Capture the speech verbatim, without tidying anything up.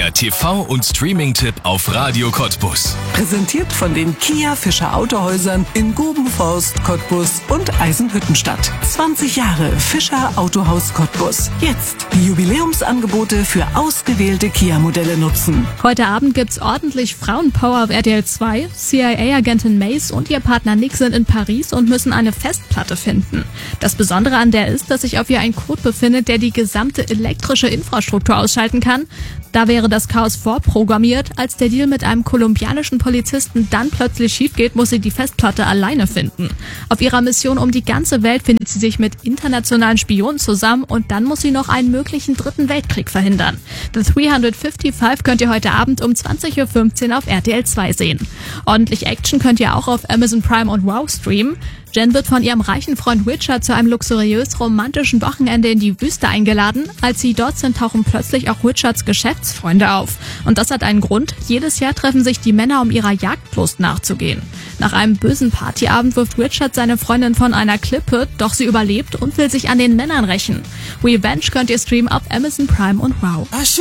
Der T V- und Streaming-Tipp auf Radio Cottbus. Präsentiert von den Kia Fischer Autohäusern in Gubenforst, Cottbus und Eisenhüttenstadt. zwanzig Jahre Fischer Autohaus Cottbus. Jetzt die Jubiläumsangebote für ausgewählte Kia-Modelle nutzen. Heute Abend gibt's ordentlich Frauenpower auf R T L zwei. C I A-Agentin Mace und ihr Partner Nick sind in Paris und müssen eine Festplatte finden. Das Besondere an der ist, dass sich auf ihr ein Code befindet, der die gesamte elektrische Infrastruktur ausschalten kann. Da wäre das Chaos vorprogrammiert. Als der Deal mit einem kolumbianischen Polizisten dann plötzlich schief geht, muss sie die Festplatte alleine finden. Auf ihrer Mission um die ganze Welt findet sie sich mit internationalen Spionen zusammen und dann muss sie noch einen möglichen dritten Weltkrieg verhindern. The dreihundertfünfundfünfzig könnt ihr heute Abend um zwanzig Uhr fünfzehn auf R T L zwei sehen. Ordentlich Action könnt ihr auch auf Amazon Prime und Wow streamen. Jen wird von ihrem reichen Freund Richard zu einem luxuriös romantischen Wochenende in die Wüste eingeladen. Als sie dort sind, tauchen plötzlich auch Richards Geschäftsfreunde auf. Und das hat einen Grund. Jedes Jahr treffen sich die Männer, um ihrer Jagdlust nachzugehen. Nach einem bösen Partyabend wirft Richard seine Freundin von einer Klippe, doch sie überlebt und will sich an den Männern rächen. Revenge könnt ihr streamen auf Amazon Prime und Wow.